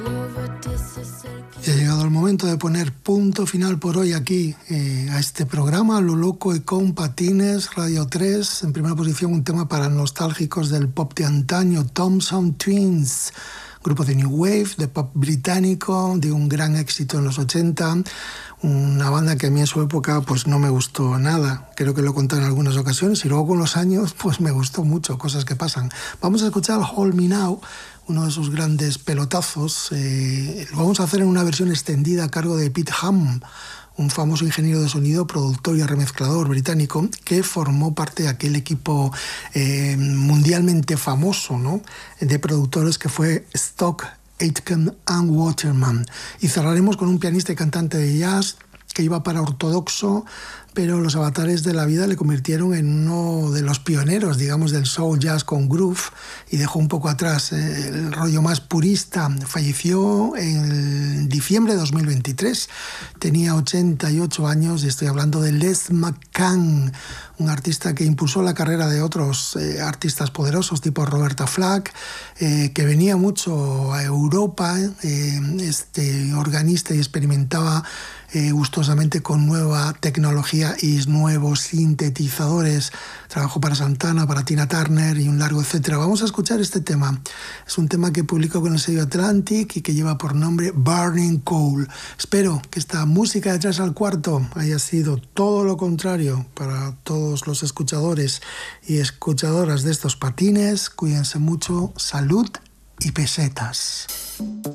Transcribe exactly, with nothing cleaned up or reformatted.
Y ha llegado el momento de poner punto final por hoy aquí eh, a este programa, Lo Loco y con Patines, Radio tres. En primera posición, un tema para nostálgicos del pop de antaño, Thompson Twins, grupo de New Wave, de pop británico, de un gran éxito en los ochenta. Una banda que a mí en su época pues no me gustó nada. Creo que lo he contado en algunas ocasiones y luego con los años pues me gustó mucho, cosas que pasan. Vamos a escuchar Hold Me Now, uno de sus grandes pelotazos. Eh, lo vamos a hacer en una versión extendida a cargo de Pete Ham, un famoso ingeniero de sonido, productor y remezclador británico que formó parte de aquel equipo eh, mundialmente famoso, ¿no?, de productores que fue Stock, Aitken and Waterman. Y cerraremos con un pianista y cantante de jazz que iba para ortodoxo, pero los avatares de la vida le convirtieron en uno de los pioneros, digamos, del soul jazz con groove, y dejó un poco atrás eh, el rollo más purista. Falleció en diciembre de dos mil veintitrés, tenía ochenta y ocho años, y estoy hablando de Les McCann, un artista que impulsó la carrera de otros eh, artistas poderosos tipo Roberta Flack, eh, que venía mucho a Europa, eh, este organista, y experimentaba eh, gustosamente con nueva tecnología y nuevos sintetizadores. Trabajó para Santana, para Tina Turner y un largo etcétera. Vamos a escuchar este tema. Es un tema que publicó con el sello Atlantic y que lleva por nombre Burning Coal. Espero que esta música de Tres al Cuarto haya sido todo lo contrario para todos los escuchadores y escuchadoras de estos patines. Cuídense mucho, salud y pesetas.